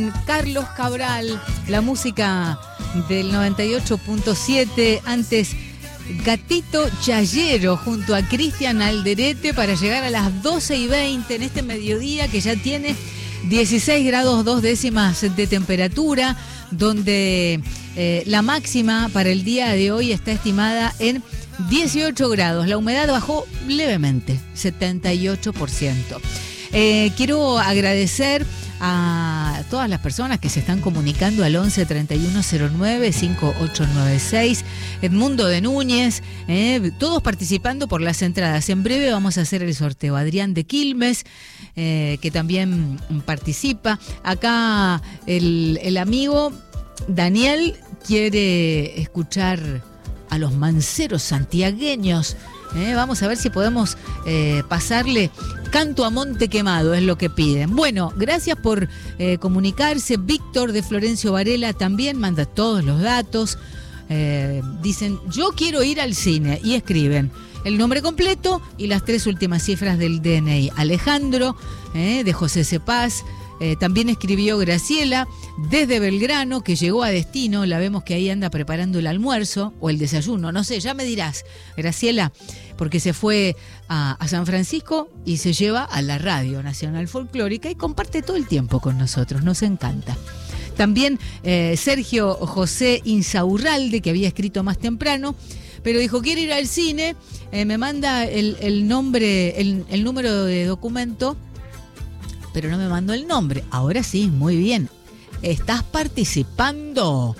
Carlos Cabral, la música del 98.7, antes Gatito Chayero junto a Cristian Alderete para llegar a las 12:20 en este mediodía que ya tiene 16 grados 2 décimas de temperatura, donde la máxima para el día de hoy está estimada en 18 grados. La humedad bajó levemente, 78%. Quiero agradecer a todas las personas que se están comunicando al 11 31 09 5896, Edmundo de Núñez, todos participando por las entradas. En breve vamos a hacer el sorteo. Adrián de Quilmes, que también participa. Acá el amigo Daniel quiere escuchar a los manceros santiagueños. Vamos a ver si podemos pasarle Canto a Monte Quemado, es lo que piden. Bueno, gracias por comunicarse. Víctor de Florencio Varela también manda todos los datos. Dicen, yo quiero ir al cine, y escriben el nombre completo y las 3 últimas cifras del DNI. Alejandro, de José Cepaz. También escribió Graciela desde Belgrano, que llegó a destino. La vemos que ahí anda preparando el almuerzo o el desayuno, no sé, ya me dirás, Graciela, porque se fue a San Francisco y se lleva a la Radio Nacional Folclórica y comparte todo el tiempo con nosotros, nos encanta. También Sergio José Insaurralde, que había escrito más temprano, pero dijo, quiere ir al cine, me manda el nombre, el número de documento, pero no me mandó el nombre. Ahora sí, muy bien. Estás participando.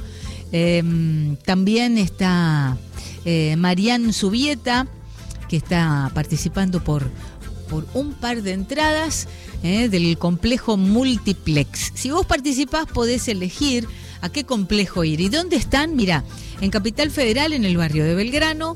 También está Marian Subieta, que está participando por un par de entradas del complejo Multiplex. Si vos participás, podés elegir a qué complejo ir. ¿Y dónde están? Mirá, en Capital Federal, en el barrio de Belgrano,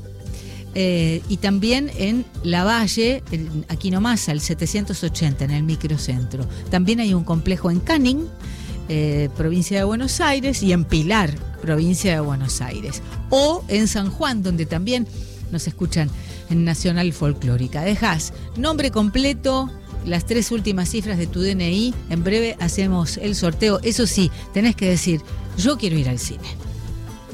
y también en La Valle, aquí nomás, al 780, en el microcentro. También hay un complejo en Canning, provincia de Buenos Aires, y en Pilar, provincia de Buenos Aires. O en San Juan, donde también nos escuchan en Nacional Folclórica. Dejás nombre completo, las 3 últimas cifras de tu DNI. En breve hacemos el sorteo. Eso sí, tenés que decir, yo quiero ir al cine.